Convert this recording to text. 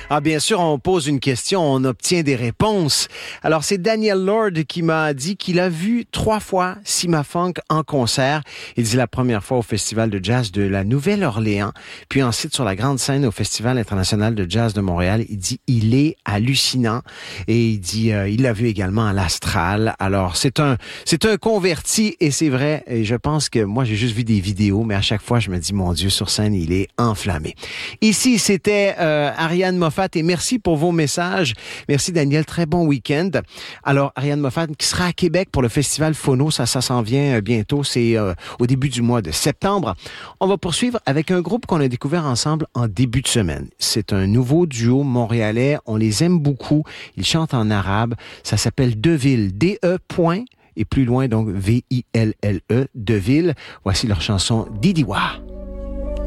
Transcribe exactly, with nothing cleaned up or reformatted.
Ah, bien sûr, on pose une question, on obtient des réponses. Alors, c'est Daniel Lord qui m'a dit qu'il a vu trois fois Sima Funk en concert. Il dit la première fois au Festival de jazz de la Nouvelle-Orléans, puis ensuite sur la grande scène au Festival international de jazz de Montréal. Il dit il est hallucinant et il dit euh, il l'a vu également à l'Astral. Alors, c'est un c'est un converti et c'est vrai. Et je pense que moi, j'ai juste vu des vidéos, mais à chaque fois, je me dis mon Dieu, sur scène, il est enflammé. Ici, c'était euh, Ariane Moffat et merci pour vos messages. Merci Daniel, très bon week-end. Alors, Ariane Moffat qui sera à Québec pour le Festival Phono, ça, ça s'en vient euh, bientôt, c'est euh, au début du mois de septembre. On va poursuivre avec un groupe qu'on a découvert ensemble en début de semaine. C'est un nouveau duo montréalais, on les aime beaucoup, ils chantent en arabe, ça s'appelle Deville, D-E point, et plus loin donc V I L L E, Deville. Voici leur chanson Didiwa.